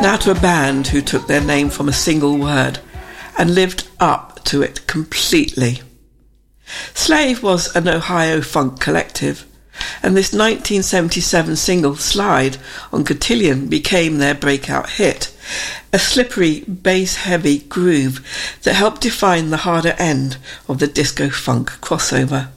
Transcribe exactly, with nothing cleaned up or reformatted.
now to a band who took their name from a single word and lived up to it completely. Slave was an Ohio funk collective, and this nineteen seventy-seven single, Slide, on Cotillion became their breakout hit, a slippery, bass-heavy groove that helped define the harder end of the disco-funk crossover.